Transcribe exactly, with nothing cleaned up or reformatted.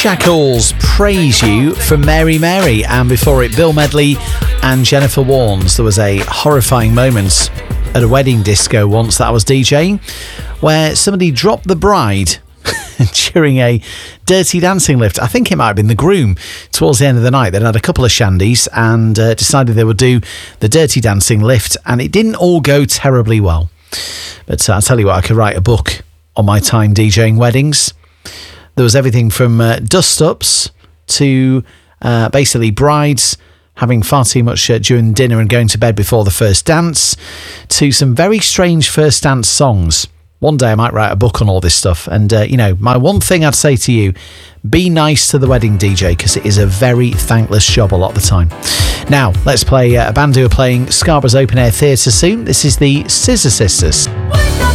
Shackles, Praise You for Mary Mary, and before it Bill Medley and Jennifer Warnes. There was a horrifying moment at a wedding disco once that I was DJing where somebody dropped the bride during a Dirty Dancing lift. I think it might have been the groom. Towards the end of the night, they'd had a couple of shandies and uh, decided they would do the Dirty Dancing lift, and it didn't all go terribly well. But uh, I'll tell you what, I could write a book on my time DJing weddings. There was everything from uh, dust-ups to uh, basically brides having far too much uh, during dinner and going to bed before the first dance, to some very strange first dance songs. One day I might write a book on all this stuff. And, uh, you know, my one thing I'd say to you, be nice to the wedding D J, because it is a very thankless job a lot of the time. Now, let's play uh, a band who are playing Scarborough's Open Air Theatre soon. This is the Scissor Sisters.